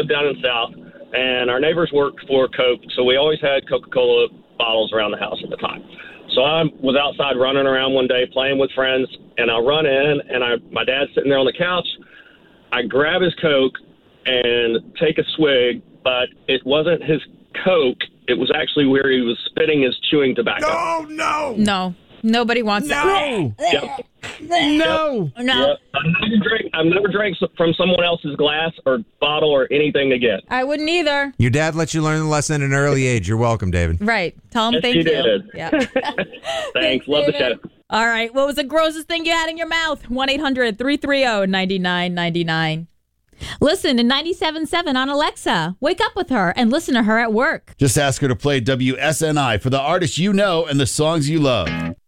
lived down in the South, and our neighbors worked for Coke, so we always had Coca-Cola bottles around the house at the time. So I was outside running around one day playing with friends, and I run in, and my dad's sitting there on the couch. I grab his Coke and take a swig, but it wasn't his Coke. It was actually where he was spitting his chewing tobacco. No. Nobody wants that. Yep. No. Yep. I've never drank from someone else's glass or bottle or anything again. I wouldn't either. Your dad let you learn the lesson at an early age. You're welcome, David. Right. Tell him Yes, thank he you. did. Yeah. Thanks. Love the show. All right. What was the grossest thing you had in your mouth? 1-800-330-9999. Listen to 97.7 on Alexa. Wake up with her and listen to her at work. Just ask her to play WSNI for the artists you know and the songs you love.